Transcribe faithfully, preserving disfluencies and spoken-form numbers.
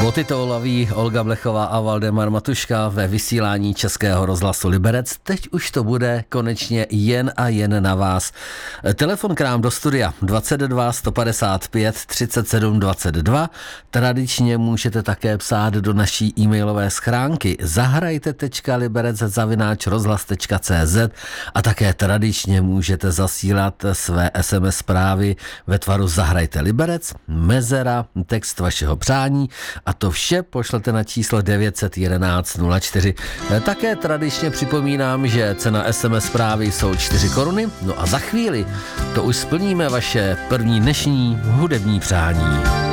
Boty toulaví Olga Blechová a Valdemar Matuška ve vysílání Českého rozhlasu Liberec. Teď už to bude konečně jen a jen na vás. Telefon k nám do studia dvacet dva sto padesát pět třicet sedm dvacet dva. Tradičně můžete také psát do naší e-mailové schránky zahrajte tečka liberec zavináč rozhlas tečka cé zet a také tradičně můžete zasílat své es em es zprávy ve tvaru Zahrajte Liberec, mezera, text vašeho přání a to vše pošlete na číslo devět set jedenáct nula čtyři. Také tradičně připomínám, že cena es em es zprávy jsou čtyři koruny, no a za chvíli to už splníme vaše první dnešní hudební přání.